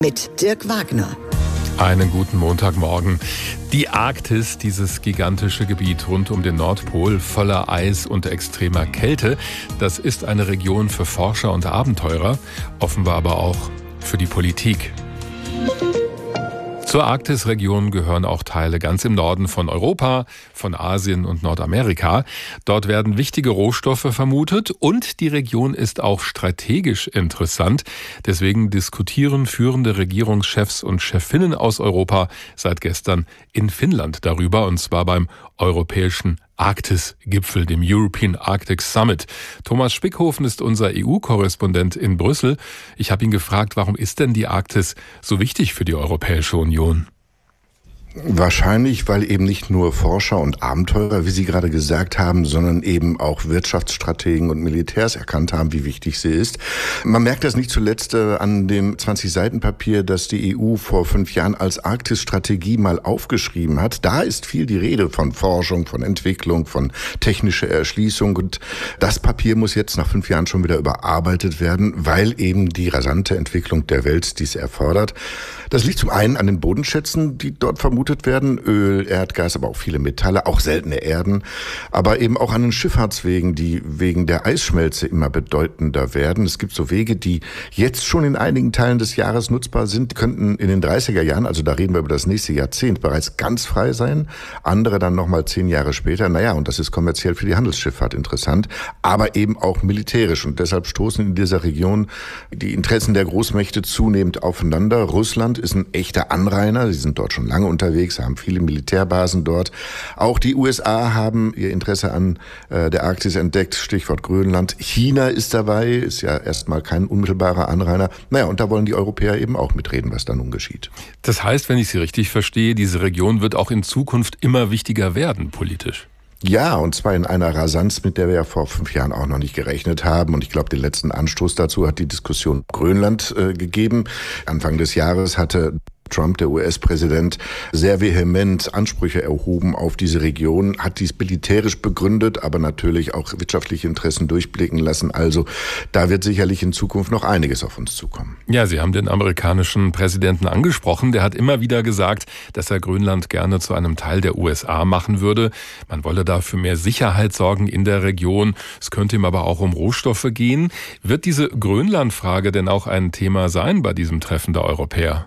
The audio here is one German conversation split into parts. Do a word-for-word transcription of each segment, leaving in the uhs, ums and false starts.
mit Dirk Wagner. Einen guten Montagmorgen. Die Arktis, dieses gigantische Gebiet rund um den Nordpol, voller Eis und extremer Kälte, das ist eine Region für Forscher und Abenteurer, offenbar aber auch für die Politik. Zur Arktisregion gehören auch Teile ganz im Norden von Europa, von Asien und Nordamerika. Dort werden wichtige Rohstoffe vermutet und die Region ist auch strategisch interessant. Deswegen diskutieren führende Regierungschefs und Chefinnen aus Europa seit gestern in Finnland darüber, und zwar beim europäischen Arktis-Gipfel, dem European Arctic Summit. Thomas Spickhofen ist unser E U-Korrespondent in Brüssel. Ich habe ihn gefragt, warum ist denn die Arktis so wichtig für die Europäische Union? Wahrscheinlich, weil eben nicht nur Forscher und Abenteurer, wie Sie gerade gesagt haben, sondern eben auch Wirtschaftsstrategen und Militärs erkannt haben, wie wichtig sie ist. Man merkt das nicht zuletzt äh, an dem zwanzig-Seiten-Papier, das die E U vor fünf Jahren als Arktis-Strategie mal aufgeschrieben hat. Da ist viel die Rede von Forschung, von Entwicklung, von technischer Erschließung. Und das Papier muss jetzt nach fünf Jahren schon wieder überarbeitet werden, weil eben die rasante Entwicklung der Welt dies erfordert. Das liegt zum einen an den Bodenschätzen, die dort vermutet werden, Öl, Erdgas, aber auch viele Metalle, auch seltene Erden, aber eben auch an den Schifffahrtswegen, die wegen der Eisschmelze immer bedeutender werden. Es gibt so Wege, die jetzt schon in einigen Teilen des Jahres nutzbar sind, könnten in den dreißiger Jahren, also da reden wir über das nächste Jahrzehnt, bereits ganz frei sein, andere dann nochmal zehn Jahre später. Naja, und das ist kommerziell für die Handelsschifffahrt interessant, aber eben auch militärisch, und deshalb stoßen in dieser Region die Interessen der Großmächte zunehmend aufeinander. Russland ist ein echter Anrainer, sie sind dort schon lange unterwegs, haben viele Militärbasen dort. Auch die U S A haben ihr Interesse an äh, der Arktis entdeckt, Stichwort Grönland. China ist dabei, ist ja erstmal kein unmittelbarer Anrainer. Naja, und da wollen die Europäer eben auch mitreden, was da nun geschieht. Das heißt, wenn ich Sie richtig verstehe, diese Region wird auch in Zukunft immer wichtiger werden, politisch. Ja, und zwar in einer Rasanz, mit der wir ja vor fünf Jahren auch noch nicht gerechnet haben. Und ich glaube, den letzten Anstoß dazu hat die Diskussion Grönland äh, gegeben. Anfang des Jahres hatte Trump, der U S-Präsident, sehr vehement Ansprüche erhoben auf diese Region, hat dies militärisch begründet, aber natürlich auch wirtschaftliche Interessen durchblicken lassen. Also da wird sicherlich in Zukunft noch einiges auf uns zukommen. Ja, Sie haben den amerikanischen Präsidenten angesprochen. Der hat immer wieder gesagt, dass er Grönland gerne zu einem Teil der U S A machen würde. Man wolle da für mehr Sicherheit sorgen in der Region. Es könnte ihm aber auch um Rohstoffe gehen. Wird diese Grönland-Frage denn auch ein Thema sein bei diesem Treffen der Europäer?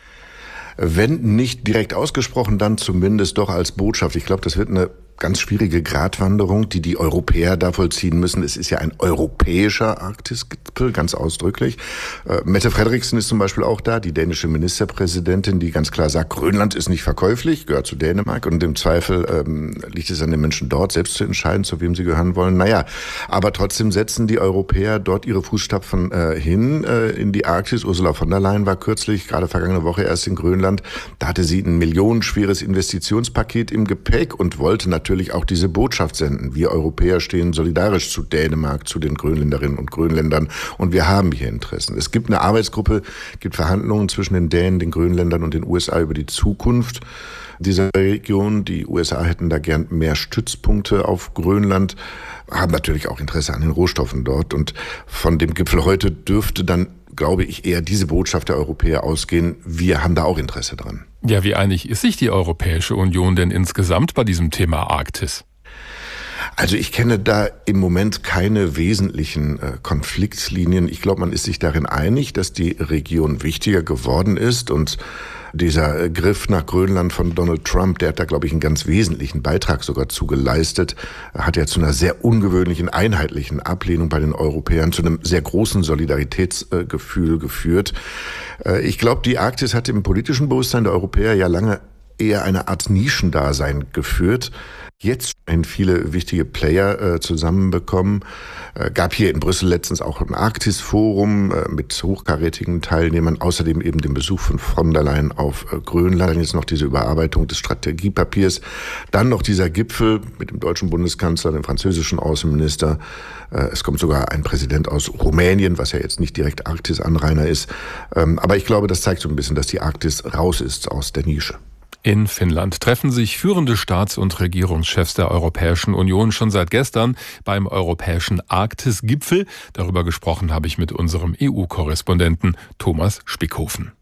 Wenn nicht direkt ausgesprochen, dann zumindest doch als Botschaft. Ich glaube, das wird eine ganz schwierige Gratwanderung, die die Europäer da vollziehen müssen. Es ist ja ein europäischer Arktisgipfel, ganz ausdrücklich. Äh, Mette Frederiksen ist zum Beispiel auch da, die dänische Ministerpräsidentin, die ganz klar sagt, Grönland ist nicht verkäuflich, gehört zu Dänemark, und im Zweifel ähm, liegt es an den Menschen dort, selbst zu entscheiden, zu wem sie gehören wollen. Naja, aber trotzdem setzen die Europäer dort ihre Fußstapfen äh, hin äh, in die Arktis. Ursula von der Leyen war kürzlich, gerade vergangene Woche erst in Grönland. Da hatte sie ein millionenschweres Investitionspaket im Gepäck und wollte natürlich natürlich auch diese Botschaft senden. Wir Europäer stehen solidarisch zu Dänemark, zu den Grönländerinnen und Grönländern, und wir haben hier Interessen. Es gibt eine Arbeitsgruppe, gibt Verhandlungen zwischen den Dänen, den Grönländern und den U S A über die Zukunft dieser Region. Die U S A hätten da gern mehr Stützpunkte auf Grönland, haben natürlich auch Interesse an den Rohstoffen dort, und von dem Gipfel heute dürfte dann, glaube ich, eher diese Botschaft der Europäer ausgehen. Wir haben da auch Interesse dran. Ja, wie einig ist sich die Europäische Union denn insgesamt bei diesem Thema Arktis? Also ich kenne da im Moment keine wesentlichen äh, Konfliktlinien. Ich glaube, man ist sich darin einig, dass die Region wichtiger geworden ist, und dieser äh, Griff nach Grönland von Donald Trump, der hat da, glaube ich, einen ganz wesentlichen Beitrag sogar zugeleistet, hat ja zu einer sehr ungewöhnlichen, einheitlichen Ablehnung bei den Europäern, zu einem sehr großen Solidaritätsgefühl äh, geführt. Äh, ich glaube, die Arktis hat im politischen Bewusstsein der Europäer ja lange eher eine Art Nischendasein geführt. Jetzt haben viele wichtige Player äh, zusammenbekommen. Äh, gab hier in Brüssel letztens auch ein Arktis-Forum äh, mit hochkarätigen Teilnehmern, außerdem eben den Besuch von von der Leyen auf äh, Grönland. Dann jetzt noch diese Überarbeitung des Strategiepapiers. Dann noch dieser Gipfel mit dem deutschen Bundeskanzler, dem französischen Außenminister. Äh, es kommt sogar ein Präsident aus Rumänien, was ja jetzt nicht direkt Arktis-Anrainer ist. Ähm, aber ich glaube, das zeigt so ein bisschen, dass die Arktis raus ist aus der Nische. In Finnland treffen sich führende Staats- und Regierungschefs der Europäischen Union schon seit gestern beim europäischen Arktis-Gipfel. Darüber gesprochen habe ich mit unserem E U-Korrespondenten Thomas Spickhofen.